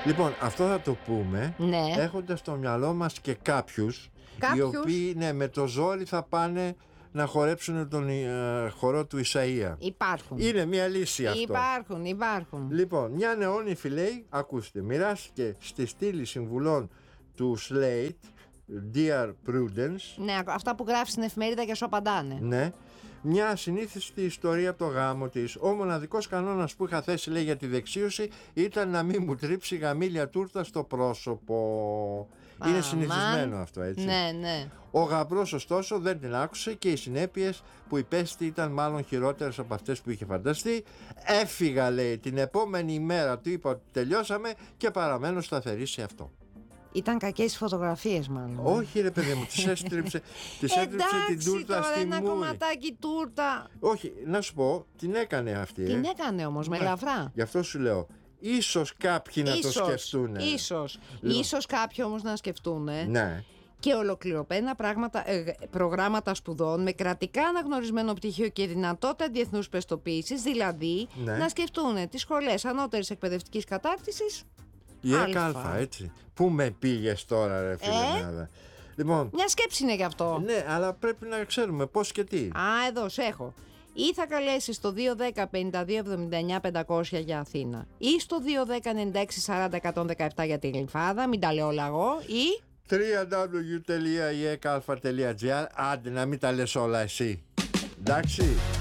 Λοιπόν, αυτό θα το πούμε, Ναι. έχοντας στο μυαλό μας και κάποιους οι οποίοι με το ζόρι θα πάνε να χορέψουν τον χορό του Ισαΐα. Υπάρχουν. Είναι μια λύση αυτό. Υπάρχουν. Λοιπόν, μια νεόνυφη λέει, ακούστε, μοιράστηκε στη στήλη συμβουλών του Slate, Dear Prudence. Ναι, αυτά που γράφει στην εφημερίδα και σου απαντάνε. Ναι. Μια ασυνήθιστη ιστορία από το γάμο της. Ο μοναδικός κανόνας που είχα θέσει, λέει, για τη δεξίωση ήταν να μην μου τρίψει γαμήλια τούρτα στο πρόσωπο. Είναι συνηθισμένο αυτό, έτσι. Ναι. Ο γαμπρός ωστόσο δεν την άκουσε και οι συνέπειες που υπέστη ήταν μάλλον χειρότερες από αυτές που είχε φανταστεί. Έφυγα, λέει, την επόμενη ημέρα, του είπα ότι τελειώσαμε και παραμένω σταθερή σε αυτό. Ήταν κακές οι φωτογραφίες, μάλλον. Όχι, ρε παιδί μου, της έστριψε την τούρτα στη μούρη. Ένα κομματάκι τούρτα. Όχι, να σου πω, την έκανε αυτή. Την έκανε όμως με ελαφρά. Γι' αυτό σου λέω. Ίσως κάποιοι να το σκεφτούν. Ίσως κάποιοι όμως να σκεφτούν. Ναι. Και ολοκληρωμένα προγράμματα σπουδών με κρατικά αναγνωρισμένο πτυχίο και δυνατότητα διεθνούς πιστοποίησης, δηλαδή να σκεφτούν τις σχολές ανώτερης εκπαιδευτικής κατάρτισης. Η ΕΚΑ, έτσι. Πού με πήγες τώρα, ρε φίλε? Λοιπόν, μια σκέψη είναι γι' αυτό. Ναι, αλλά πρέπει να ξέρουμε πώς και τι. Εδώ σε έχω. Ή θα καλέσεις στο 210-52-79-500 για Αθήνα, ή στο 210-96-40-117 για τη Γλυφάδα, μην τα λέω όλα εγώ, ή www.ekalfa.gr. Άντε να μην τα λες όλα εσύ. Εντάξει.